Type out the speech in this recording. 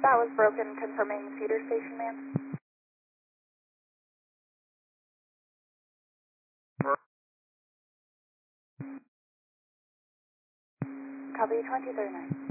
That was broken, confirming feeder station, ma'am. Copy 2039.